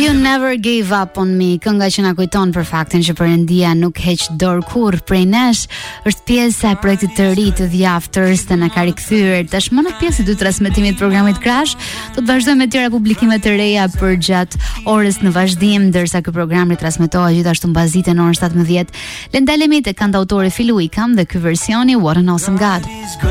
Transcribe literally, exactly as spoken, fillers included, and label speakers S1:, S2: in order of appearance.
S1: You Never Gave Up On Me, kënga që na kujton për faktin që Perëndia nuk heq dorë kurrë prej nesh, është pjesë e projektit të ri të The Afters dhe na ka rikthyer tashmë në pjesën e dytë të transmetimit të programit Crash. Do të vazhdojmë me tjera publikime të reja për gjatë orës në vazhdim, ndërsa ky program i transmetohet gjithashtu mbasditë në orën shtatëmbëdhjetë. Le ndalemi te kantautori Filu Ikam dhe ky versioni What an Awesome God.